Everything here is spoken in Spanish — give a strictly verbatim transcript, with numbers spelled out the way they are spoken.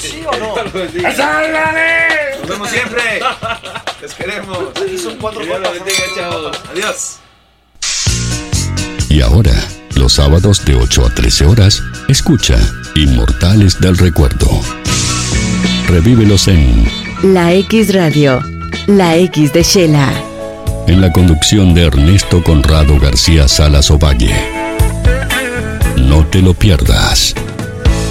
¿Sí o no? Nos vemos siempre. Les queremos. Aquí son cuatro copas. Adiós. Y ahora, los sábados de ocho a trece horas, escucha Inmortales del Recuerdo. Revívelos en La X Radio, La X de Shela. En la conducción de Ernesto Conrado García Salas Ovalle. No te lo pierdas.